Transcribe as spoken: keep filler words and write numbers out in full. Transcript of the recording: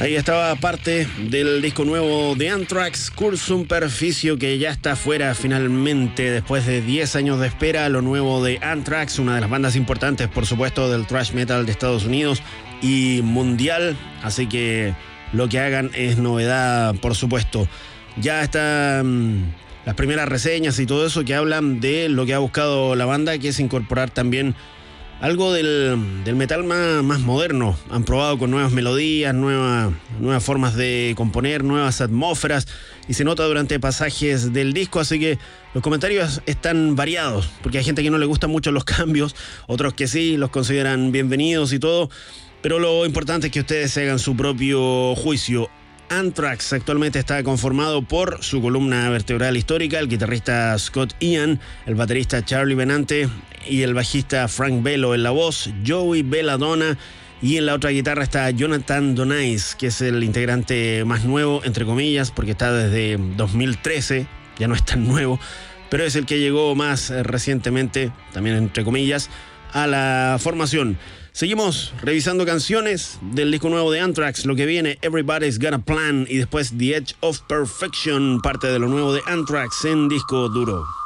Ahí estaba parte del disco nuevo de Anthrax, Cursum Perficio, que ya está fuera finalmente después de diez años de espera. Lo nuevo de Anthrax, una de las bandas importantes, por supuesto, del thrash metal de Estados Unidos y mundial. Así que lo que hagan es novedad, por supuesto. Ya están las primeras reseñas y todo eso que hablan de lo que ha buscado la banda, que es incorporar también algo del, del metal más, más moderno. Han probado con nuevas melodías, nueva, nuevas formas de componer, nuevas atmósferas, y se nota durante pasajes del disco, así que los comentarios están variados, porque hay gente que no le gustan mucho los cambios, otros que sí, los consideran bienvenidos y todo, pero lo importante es que ustedes se hagan su propio juicio. Anthrax actualmente está conformado por su columna vertebral histórica, el guitarrista Scott Ian, el baterista Charlie Benante y el bajista Frank Bello en la voz, Joey Belladonna, y en la otra guitarra está Jonathan Donais, que es el integrante más nuevo, entre comillas, porque está desde dos mil trece, ya no es tan nuevo, pero es el que llegó más recientemente, también entre comillas, a la formación. Seguimos revisando canciones del disco nuevo de Anthrax, lo que viene, Everybody's Got a Plan, y después The Edge of Perfection, parte de lo nuevo de Anthrax en disco duro.